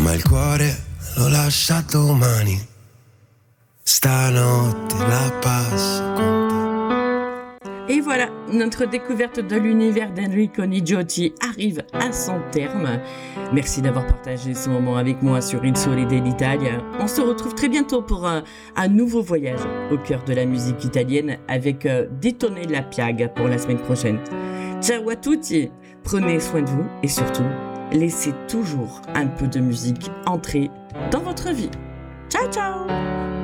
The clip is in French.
ma il cuore lo lascia domani. Stanotte la passo con te. Et voilà, notre découverte de l'univers d'Enrico Nigiotti arrive à son terme. Merci d'avoir partagé ce moment avec moi sur Il Sole dell'Italia. On se retrouve très bientôt pour un nouveau voyage au cœur de la musique italienne avec Détonner la Piaga pour la semaine prochaine. Ciao à tutti, prenez soin de vous et surtout, laissez toujours un peu de musique entrer dans votre vie. Ciao ciao.